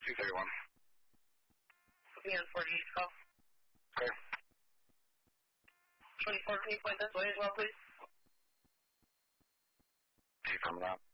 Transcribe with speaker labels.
Speaker 1: 231.
Speaker 2: Put me on 48 call.
Speaker 1: Okay.
Speaker 2: 24, can you point this way as well, please?
Speaker 1: Keep coming up.